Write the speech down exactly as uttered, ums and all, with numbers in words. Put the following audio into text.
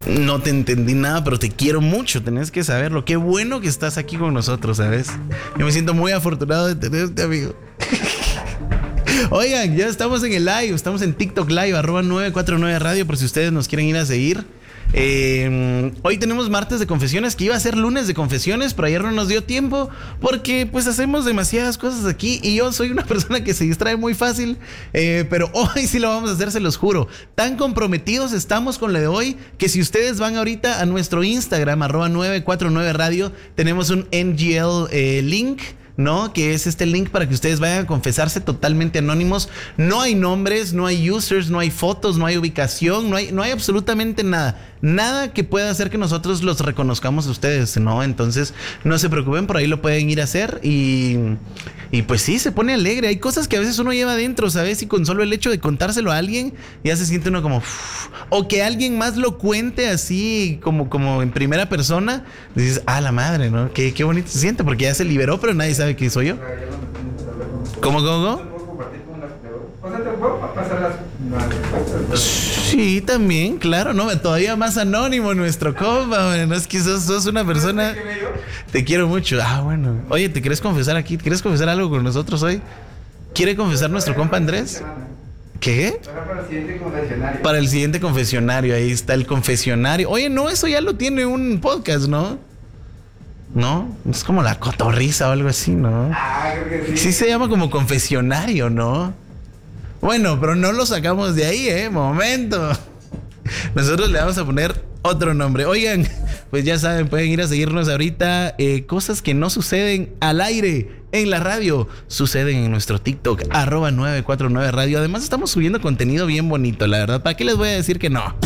No te entendí nada, pero te quiero mucho, tenés que saberlo. Qué bueno que estás aquí con nosotros, ¿sabes? Yo me siento muy afortunado de tenerte, amigo. Oigan, ya estamos en el live, estamos en TikTok Live, arroba nueve cuatro nueve Radio, por si ustedes nos quieren ir a seguir. Eh, hoy tenemos martes de confesiones, que iba a ser lunes de confesiones, pero ayer no nos dio tiempo porque pues hacemos demasiadas cosas aquí y yo soy una persona que se distrae muy fácil, eh, pero hoy sí lo vamos a hacer, se los juro. Tan comprometidos estamos con lo de hoy que si ustedes van ahorita a nuestro Instagram, arroba nueve cuatro nueve Radio, tenemos un N G L eh, link, ¿no? Que es este link para que ustedes vayan a confesarse totalmente anónimos. No hay nombres, no hay users, no hay fotos, no hay ubicación, no hay, no hay absolutamente nada. Nada que pueda hacer que nosotros los reconozcamos a ustedes, ¿no? Entonces, no se preocupen, por ahí lo pueden ir a hacer y, y pues sí, se pone alegre. Hay cosas que a veces uno lleva adentro, ¿sabes? Y con solo el hecho de contárselo a alguien, ya se siente uno como... Uff, o que alguien más lo cuente así, como, como en primera persona, dices, ah, la madre, ¿no? Qué, qué bonito se siente, porque ya se liberó, pero nadie sabe que soy yo. ¿Cómo, cómo, cómo? O sea, te puedo pasar las... Sí, también, claro, no, todavía más anónimo nuestro compa, man. No es que sos, sos una persona... Te quiero mucho. Ah, bueno. Oye, ¿te quieres confesar aquí? ¿Quieres confesar algo con nosotros hoy? ¿Quiere confesar nuestro compa Andrés? ¿Qué? Para el siguiente confesionario. Para el siguiente confesionario, ahí está el confesionario. Oye, no, eso ya lo tiene un podcast, ¿no? ¿No? Es como la cotorriza o algo así, ¿no? Ah, creo que sí. Sí se llama como confesionario, ¿no? Bueno, pero no lo sacamos de ahí, ¿eh? Momento. Nosotros le vamos a poner otro nombre. Oigan, pues ya saben, pueden ir a seguirnos ahorita. Eh, cosas que no suceden al aire en la radio, suceden en nuestro TikTok, arroba nueve cuatro nueve Radio. Además estamos subiendo contenido bien bonito, la verdad. ¿Para qué les voy a decir que no?